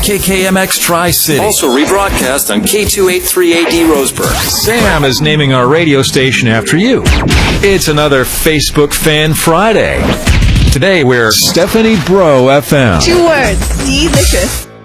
KKMX Tri-City. Also rebroadcast on K283AD Roseburg. Sam is naming our radio station after you. It's another Facebook Fan Friday. Today we're Stephanie Bro FM. 2 words. Delicious.